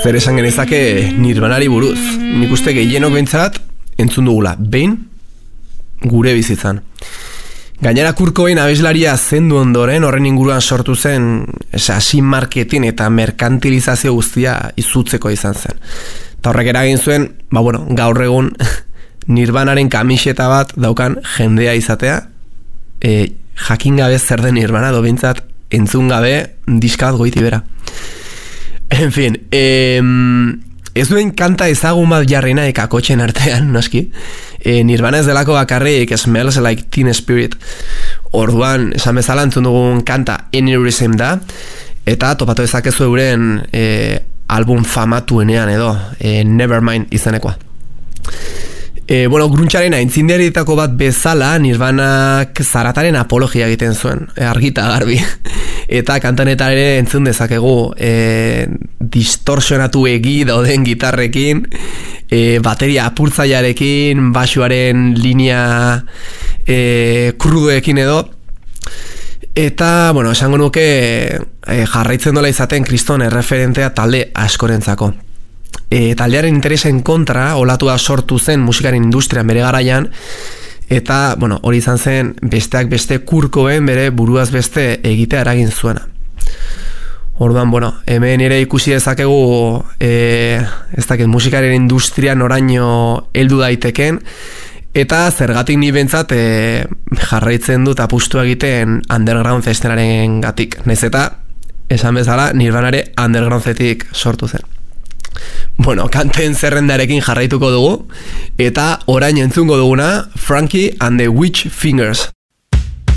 zer esan genezake Nirvanari buruz. Nik uste gehienok behintzat entzun dugula, behin gure bizitzan. Gainera Kurt Cobain abeslaria zendu ondoren horren inguruan sortu zen hasi marketing eta merkantilizazio guztia izutzeko izan zen. Eta horrek eragin zuen, gaur egun Nirvanaren kamiseta bat daukan jendea izatea, jakin gabe zer den Nirvana, behintzat entzun gabe diska bat goiti bera. En fin, ez duen kanta ezagun bat jarri nahi kakotxen artean, noski. Nirvana ez delako bakarrik Smells Like Teen Spirit. Orduan, esan bezala entzun dugun kanta Aneurysm da, eta topatu ezakezu euren album famatuenean edo, Nevermind izanekoa. Gruntzaren aintzinderitako bat bezala Nirvanak zarataren apologia egiten zuen, argita garbi. Eta kantanetan ere entzun dezakegu distorsionatu egi dauden gitarrekin, bateria apurtzaiarekin, basuaren linea krudoekin edo. Eta, esango nuke jarraitzen dola izaten kriston erreferentea talde askorentzako. Taldearen interesen kontra olatua sortu zen musikaren industrian bere garaian, eta hori izan zen besteak beste Kurt Cobain bere buruaz beste egitea eragin zuena. Orduan, hemen ere ikusi dezakegu ez dakit musikaren industrian oraino heldu daiteken, eta zergatik ni bentsat jarraitzen dut apustua egiten underground estenaren gatik. Naiz eta esan bezala Nirvanare undergroundetik sortu zen. Kanten zerrendarekin jarraituko dugu, eta orain entzungo duguna Frankie and the Witch Fingers.